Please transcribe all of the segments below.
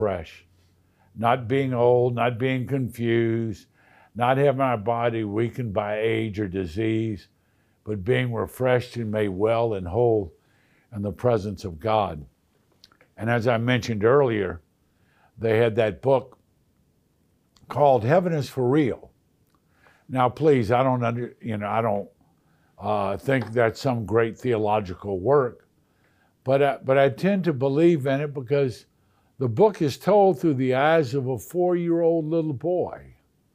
fresh, not being old, not being confused, not having our body weakened by age or disease, but being refreshed and made well and whole in the presence of God. And as I mentioned earlier, they had that book called Heaven is for Real. Now, please, I don't think that's some great theological work, but I tend to believe in it because the book is told through the eyes of a 4-year-old little boy.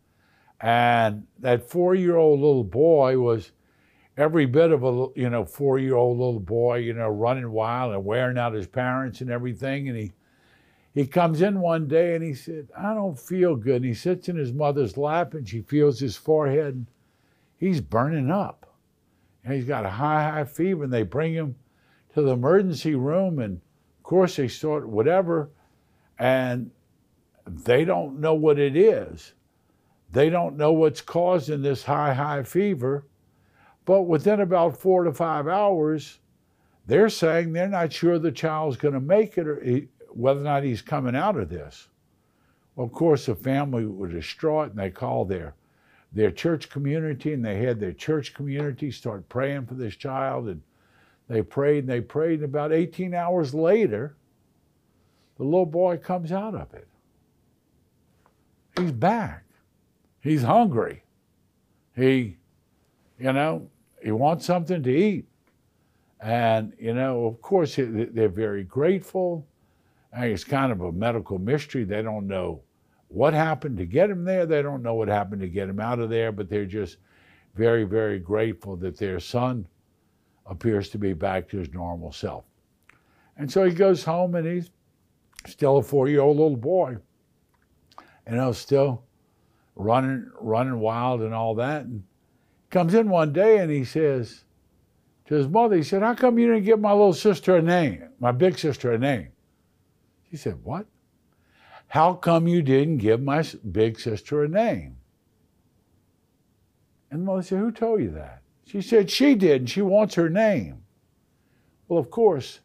And that 4-year-old little boy was every bit of a 4-year-old little boy, running wild and wearing out his parents and everything. And he comes in one day and he said, I don't feel good. And he sits in his mother's lap and she feels his forehead and he's burning up. And he's got a high fever, and they bring him to the emergency room, and of course they sort whatever, and they don't know what it is. They don't know what's causing this high fever. But within about 4 to 5 hours, they're saying they're not sure the child's going to make it or whether or not he's coming out of this. Well, of course, the family was distraught, and they called their church community, and they had their church community start praying for this child, and they prayed and they prayed, and about 18 hours later, the little boy comes out of it. He's back. He's hungry. He wants something to eat. And, of course, they're very grateful. And it's kind of a medical mystery. They don't know what happened to get him there. They don't know what happened to get him out of there, but they're just very, very grateful that their son appears to be back to his normal self. And so he goes home, and he's still a 4-year-old little boy, still running wild and all that. And comes in one day and he says to his mother, he said, how come you didn't give my little sister a name, my big sister a name? She said, what? How come you didn't give my big sister a name? And the mother said, who told you that? She said, she did, and she wants her name. Well, of course,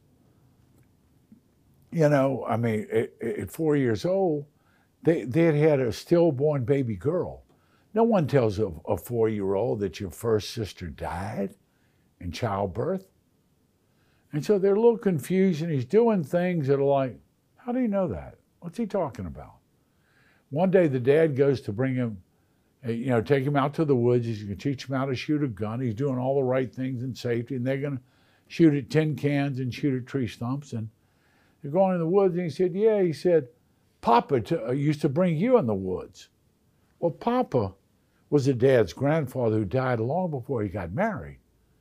at 4 years old, they had a stillborn baby girl. No one tells a 4-year-old that your first sister died in childbirth. And so they're a little confused, and he's doing things that are like, how do you know that? What's he talking about? One day the dad goes to bring him, take him out to the woods. He's going to teach him how to shoot a gun. He's doing all the right things in safety, and they're going to shoot at tin cans and shoot at tree stumps. And they're going in the woods, and he said, yeah, he said, Papa used to bring you in the woods. Well, Papa was the dad's grandfather who died long before he got married.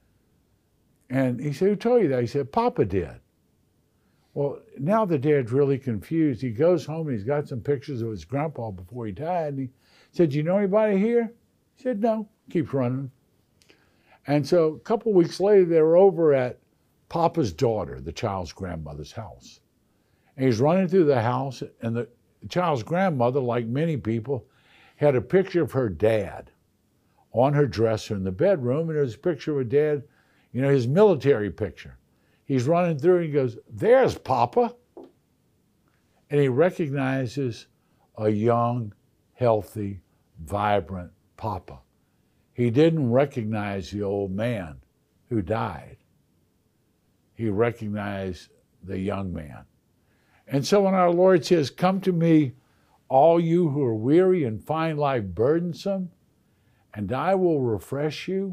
And he said, who told you that? He said, Papa did. Well, now the dad's really confused. He goes home and he's got some pictures of his grandpa before he died. And he said, you know anybody here? He said, no. Keeps running. And so a couple weeks later, they were over at Papa's daughter, the child's grandmother's house. And he's running through the house, and the child's grandmother, like many people, had a picture of her dad on her dresser in the bedroom, and there's a picture of her dad, his military picture. He's running through and he goes, there's Papa. And he recognizes a young, healthy, vibrant Papa. He didn't recognize the old man who died. He recognized the young man. And so when our Lord says, come to me, all you who are weary and find life burdensome, and I will refresh you,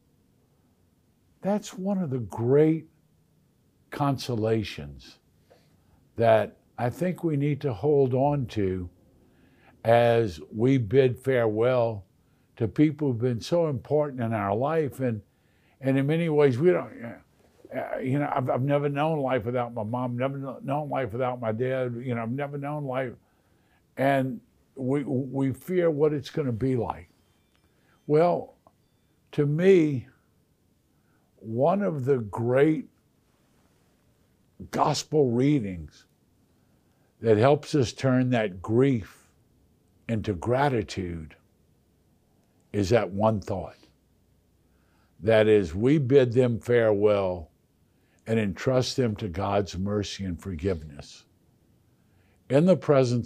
that's one of the great consolations that I think we need to hold on to as we bid farewell to people who've been so important in our life. And in many ways, we don't, I've never known life without my mom, never known life without my dad, I've never known life. And we fear what it's going to be like. Well, to me, one of the great gospel readings that helps us turn that grief into gratitude is that one thought. That is, we bid them farewell and entrust them to God's mercy and forgiveness. in the presence